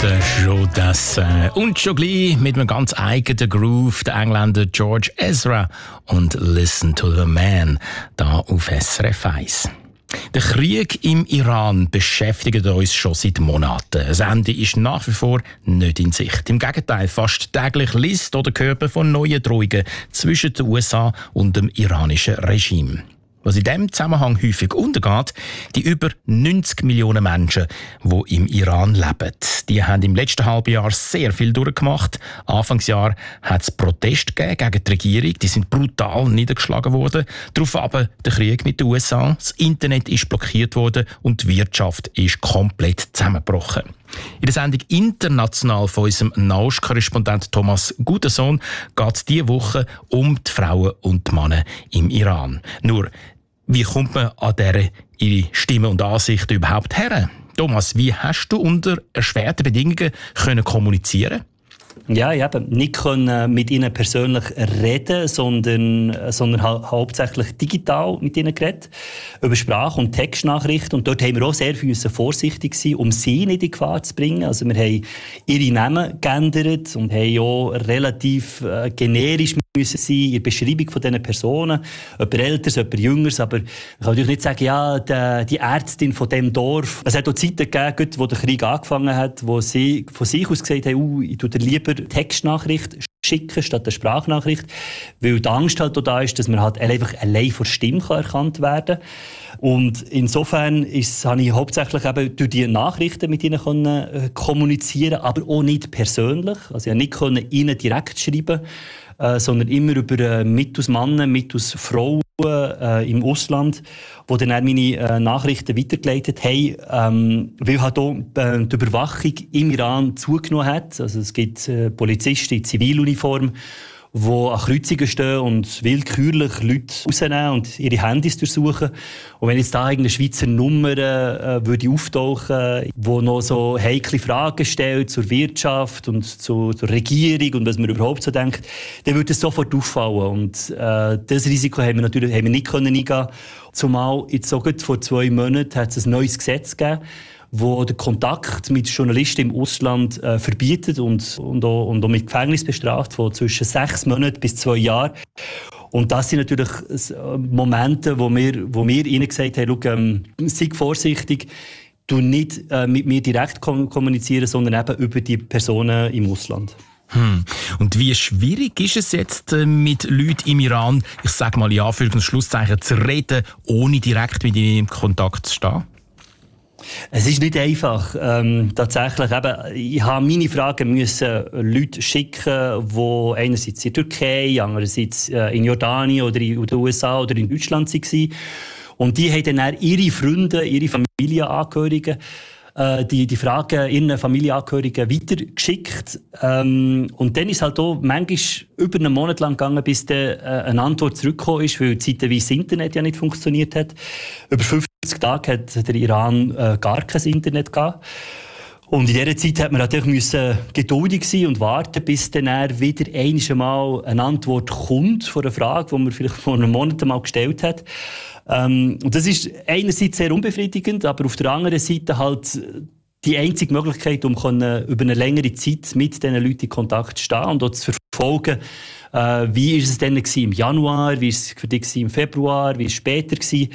der Joe Dassin. Und schon gleich mit einem ganz eigenen Groove der Engländer George Ezra und «Listen to the Man» da auf SRF 1. Der Krieg im Iran beschäftigt uns schon seit Monaten. Das Ende ist nach wie vor nicht in Sicht. Im Gegenteil, fast täglich liest oder hört man von neuen Drohungen zwischen den USA und dem iranischen Regime. Was in diesem Zusammenhang häufig untergeht, die über 90 Millionen Menschen, die im Iran leben. Die haben im letzten halben Jahr sehr viel durchgemacht. Anfangsjahr hat es Proteste gegeben gegen die Regierung. Die sind brutal niedergeschlagen worden. Darauf aber der Krieg mit den USA. Das Internet ist blockiert worden und die Wirtschaft ist komplett zusammengebrochen. In der Sendung «International» von unserem Nahost-Korrespondent Thomas Gutersohn geht es diese Woche um die Frauen und die Männer im Iran. Nur, wie kommt man an ihre Stimmen und Ansichten überhaupt her? Thomas, wie hast du unter erschwerten Bedingungen kommunizieren? Ja, ich habe nicht mit ihnen persönlich reden, sondern hauptsächlich digital mit ihnen geredet, über Sprach- und Textnachrichten. Und dort haben wir auch sehr vorsichtig sein, um sie nicht in Gefahr zu bringen. Also wir haben ihre Namen geändert und haben auch relativ generisch müssen sein in der Beschreibung von diesen Personen. Jemand Älteres, jemand Jüngeres, aber ich kann natürlich nicht sagen, ja, die Ärztin von diesem Dorf. Es hat auch Zeiten gegeben, wo der Krieg angefangen hat, wo sie von sich aus gesagt haben, ich tue dir lieber Textnachricht schicken statt der Sprachnachricht, weil die Angst halt da ist, dass man halt einfach allein vor Stimme erkannt werden kann. Und insofern habe ich hauptsächlich eben durch die Nachrichten mit ihnen kommunizieren, aber auch nicht persönlich. Also ich konnte nicht ihnen direkt schreiben, sondern immer über mit aus Männern, mit aus Frauen im Ausland, die dann auch meine Nachrichten weitergeleitet haben, weil halt auch die Überwachung im Iran zugenommen hat. Also es gibt Polizisten in Ziviluniform, die an Kreuzungen stehen und willkürlich Leute rausnehmen und ihre Handys durchsuchen. Und wenn jetzt da irgendeine Schweizer Nummer würde auftauchen, wo noch so heikle Fragen stellt zur Wirtschaft und zur Regierung und was man überhaupt so denkt, dann würde es sofort auffallen. Und das Risiko haben wir nicht eingehen. Zumal jetzt sogar vor 2 Monaten hat es ein neues Gesetz gegeben, wo den Kontakt mit Journalisten im Ausland verbietet und auch mit Gefängnis bestraft von zwischen 6 Monaten bis 2 Jahren. Und das sind natürlich Momente, wo wir ihnen gesagt haben, sei vorsichtig, du nicht mit mir direkt kommunizieren, sondern eben über die Personen im Ausland. Und wie schwierig ist es jetzt mit Leuten im Iran, ich sage mal in Anführungs- und Schlusszeichen, zu reden, ohne direkt mit ihnen in Kontakt zu stehen? Es ist nicht einfach. Tatsächlich, ich habe meine Fragen müssen Leute schicken, die einerseits in der Türkei, andererseits in Jordanien oder in den USA oder in Deutschland waren. Und die haben dann ihre Freunde, ihre Familienangehörigen die Fragen ihren Familienangehörigen weitergeschickt. Und dann ist es halt auch manchmal über einen Monat lang gegangen, bis dann eine Antwort zurückgekommen ist, weil zeitweise das Internet ja nicht funktioniert hat. Über 50 Tage hat der Iran gar kein Internet gehabt. Und in dieser Zeit hat man natürlich geduldig sein und warten, bis dann wieder einmal eine Antwort kommt von einer Frage, die man vielleicht vor einem Monat mal gestellt hat. Und das ist einerseits sehr unbefriedigend, aber auf der anderen Seite halt die einzige Möglichkeit, um über eine längere Zeit mit diesen Leuten in Kontakt zu stehen und auch zu verfolgen, wie ist es denn im Januar, wie ist es für dich im Februar, wie ist es später gewesen.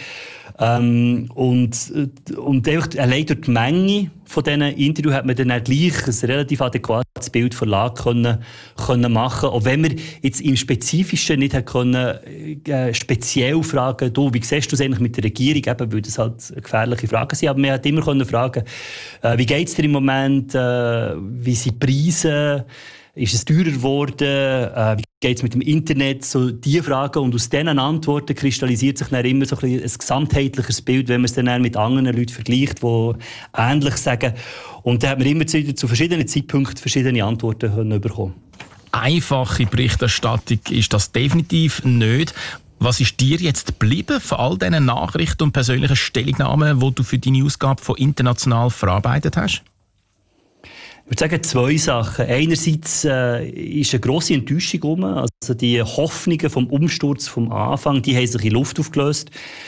Und einfach allein durch die Menge von diesen Interviews hat man dann auch gleich ein relativ adäquates Bild von Lage können machen, auch wenn wir jetzt im Spezifischen nicht können, speziell fragen, du, wie siehst du es eigentlich mit der Regierung, eben, weil das halt gefährliche Fragen sind, aber man hat immer können fragen, wie geht es dir im Moment, wie sind die Preise, ist es teurer geworden? Wie geht es mit dem Internet? So diese Fragen. Und aus diesen Antworten kristallisiert sich dann immer so ein gesamtheitliches Bild, wenn man es dann mit anderen Leuten vergleicht, die ähnlich sagen. Und da hat man immer zu verschiedenen Zeitpunkten verschiedene Antworten bekommen. Einfache Berichterstattung ist das definitiv nicht. Was ist dir jetzt geblieben von all diesen Nachrichten und persönlichen Stellungnahmen, die du für deine Ausgabe von «International» verarbeitet hast? Ich würde sagen, 2 Sachen. Einerseits ist eine grosse Enttäuschung rum. Also die Hoffnungen vom Umsturz vom Anfang, die haben sich in Luft aufgelöst.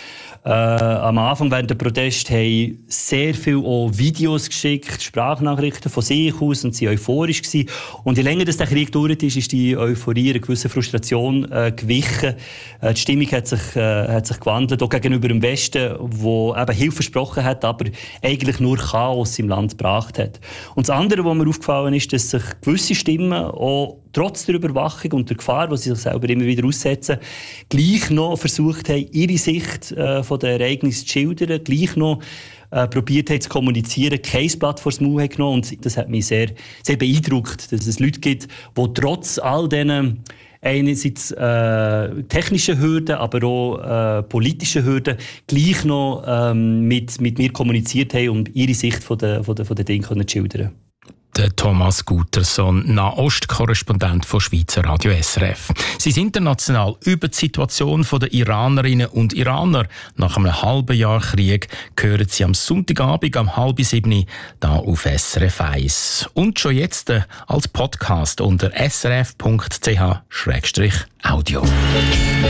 Am Anfang während der Proteste haben sehr viele auch Videos geschickt, Sprachnachrichten von sich aus und sie euphorisch gewesen. Und je länger das der Krieg dauert ist die Euphorie eine gewisse Frustration gewichen. Die Stimmung hat sich gewandelt, auch gegenüber dem Westen, wo eben Hilfe versprochen hat, aber eigentlich nur Chaos im Land gebracht hat. Und das andere, was mir aufgefallen ist, dass sich gewisse Stimmen auch trotz der Überwachung und der Gefahr, die sie sich selber immer wieder aussetzen, gleich noch versucht haben, ihre Sicht von den Ereignissen zu schildern, gleich noch probiert haben zu kommunizieren, kein Blatt vor das Maul haben genommen. Und das hat mich sehr, sehr beeindruckt, dass es Leute gibt, die trotz all diesen einerseits technischen Hürden, aber auch politischen Hürden gleich noch mit mir kommuniziert haben, um ihre Sicht von den Dingen zu schildern. Der Thomas Guterson, Nahost-Korrespondent von Schweizer Radio SRF. Sie sind international über die Situation der Iranerinnen und Iraner nach einem halben Jahr Krieg hören Sie am Sonntagabend um 6:30 hier auf SRF 1. Und schon jetzt als Podcast unter srf.ch/audio.